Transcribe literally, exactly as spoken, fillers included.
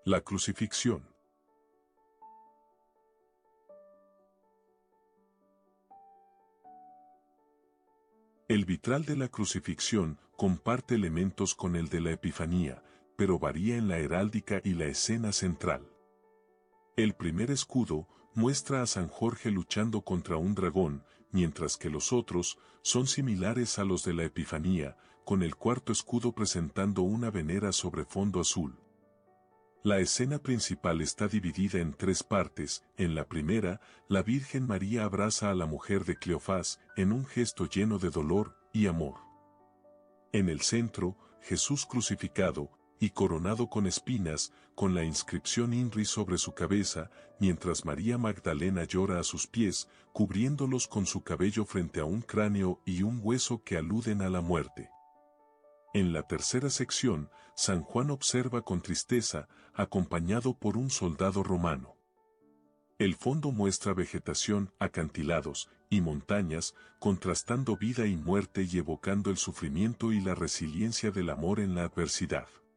La crucifixión. El vitral de la crucifixión comparte elementos con el de la Epifanía, pero varía en la heráldica y la escena central. El primer escudo muestra a San Jorge luchando contra un dragón, mientras que los otros son similares a los de la Epifanía, con el cuarto escudo presentando una venera sobre fondo azul. La escena principal está dividida en tres partes. En la primera, la Virgen María abraza a la mujer de Cleofás en un gesto lleno de dolor y amor. En el centro, Jesús crucificado y coronado con espinas, con la inscripción INRI sobre su cabeza, mientras María Magdalena llora a sus pies, cubriéndolos con su cabello frente a un cráneo y un hueso que aluden a la muerte. En la tercera sección, San Juan observa con tristeza, acompañado por un soldado romano. El fondo muestra vegetación, acantilados y montañas, contrastando vida y muerte y evocando el sufrimiento y la resiliencia del amor en la adversidad.